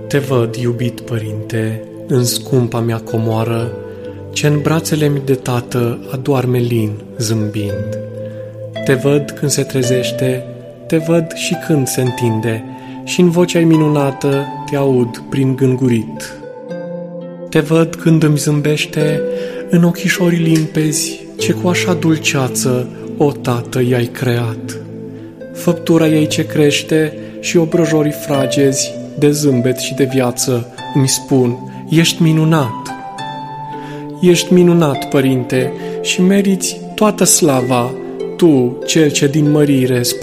Te văd, iubit Părinte, în scumpa mea comoară, ce în brațele-mi de tată adoarme lin, zâmbind. Te văd când se trezește, te văd și când se întinde, și în vocea-i minunată te aud prin gângurit. Te văd când îmi zâmbește în ochișorii limpezi, ce cu așa dulceață, o Tată, i-ai creat. Făptura ei ce crește și obrăjorii fragezi, de zâmbet și de viață, îmi spun, ești minunat. Ești minunat, Părinte, și meriți toată slava, tu, cel ce din mărire spre